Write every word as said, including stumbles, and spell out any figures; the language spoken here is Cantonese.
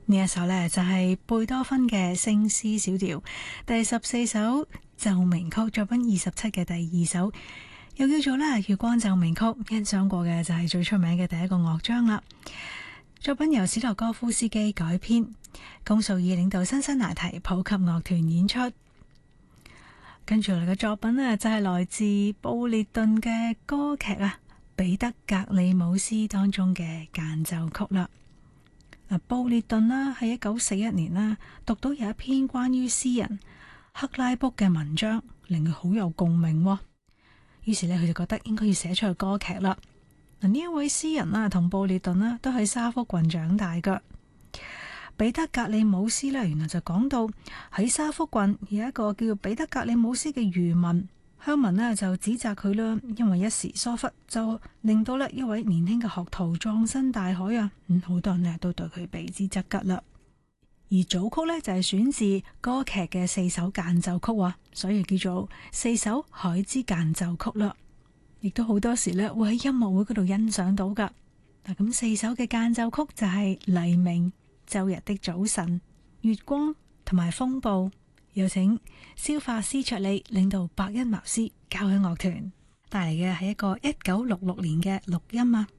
呢一首呢，就係貝多芬嘅聖詩小調第十四首奏鳴曲，作品二十七嘅第二首，又叫做咧月光奏鳴曲。欣賞過嘅就係最出名嘅第一個樂章啦。作品由史托哥夫斯基改編，龔素爾領導辛辛那提普及樂團演出。跟住嚟嘅作品呢，就係來自布列頓嘅歌劇啊，彼得格里姆斯當中嘅間奏曲啦。嗱，布列頓啦喺一九四一年啦，讀到有一篇關於詩人克拉卜嘅文章，令佢好有共鳴。於是呢，佢就覺得應該要寫出去歌劇啦。嗱，呢一位詩人啦，同布列頓啦都喺沙福郡長大嘅。彼得格里姆斯呢，原來就講到喺沙福郡有一個叫做彼得格里姆斯嘅漁民，鄉民呢就指責佢啦，因為一時疏忽就令到呢一位年輕嘅學徒葬身大海啊！咁好多人呢都對佢避之則吉啦。而組曲呢，就係選自歌劇嘅四首間奏曲啊，所以叫做四首海之間奏曲啦。亦都好多時呢會喺音樂會嗰度欣賞到噶。嗱，咁四首嘅間奏曲就係黎明、晝日的早晨、月光同埋風暴。有請蕭法斯卓利領導白恩茅斯交響樂團帶嚟嘅係一個一九六六年嘅錄音啊。